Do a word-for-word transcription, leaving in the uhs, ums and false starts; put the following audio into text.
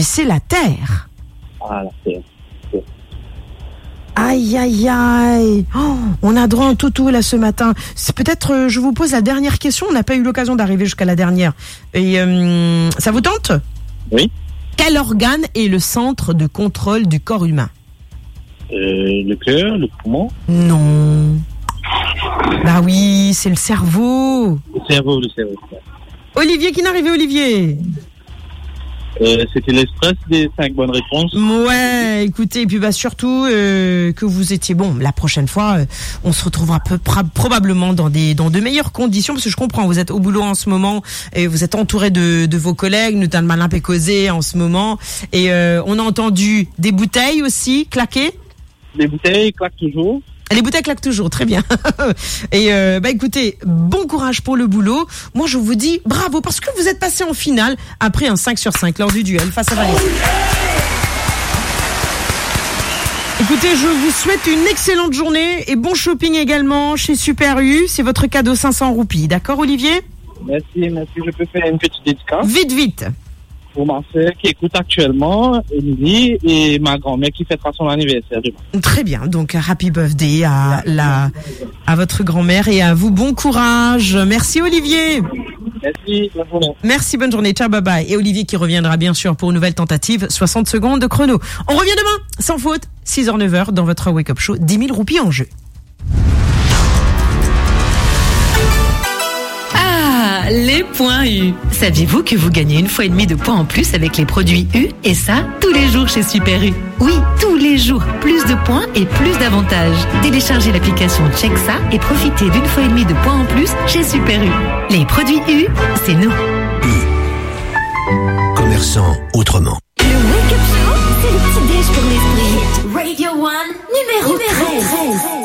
c'est la Terre. Ah, la Terre. Aïe, aïe, aïe. Oh, on a droit en toutou là ce matin. C'est peut-être, euh, je vous pose la dernière question. On n'a pas eu l'occasion d'arriver jusqu'à la dernière. Et euh, ça vous tente ? Oui. Quel organe est le centre de contrôle du corps humain ? Euh, le cœur, le poumon. Non. Bah oui, c'est le cerveau. Le cerveau, le cerveau. Olivier, qui n'arrivait, Olivier ? Euh, c'était le stress des cinq bonnes réponses. Ouais, écoutez, et puis bah surtout euh, que vous étiez bon. La prochaine fois, euh, on se retrouvera peu, pra- probablement dans des dans de meilleures conditions, parce que je comprends, vous êtes au boulot en ce moment et vous êtes entouré de de vos collègues, notamment Malin Pécosé en ce moment. Et euh, on a entendu des bouteilles aussi claquer. Les bouteilles claquent toujours. Les bouteilles claquent toujours, très bien. Et euh, bah écoutez, bon courage pour le boulot. Moi, je vous dis bravo, parce que vous êtes passé en finale après un cinq sur cinq lors du duel face à Valérie. Écoutez, je vous souhaite une excellente journée et bon shopping également chez Super U. C'est votre cadeau cinq cents roupies. D'accord, Olivier ? Merci, merci. Je peux faire une petite dédicace Vite, vite. pour ma sœur qui écoute actuellement, Émilie, et ma grand-mère qui fêtera son anniversaire demain. Très bien. Donc, happy birthday à la, à votre grand-mère et à vous. Bon courage. Merci, Olivier. Merci, bonne journée. Merci, bonne journée. Ciao, bye bye. Et Olivier qui reviendra bien sûr pour une nouvelle tentative. soixante secondes de chrono. On revient demain, sans faute. six heures neuf heures dans votre Wake Up Show. dix mille roupies en jeu. Les points U. Saviez-vous que vous gagnez une fois et demie de points en plus avec les produits U? Et ça, tous les jours chez Super U. Oui, tous les jours. Plus de points et plus d'avantages. Téléchargez l'application Check ça et profitez d'une fois et demie de points en plus chez Super U. Les produits U, c'est nous. U. Commerçant autrement. Le Wake Up Show, c'est le petit déj pour l'esprit. Radio One, numéro treize.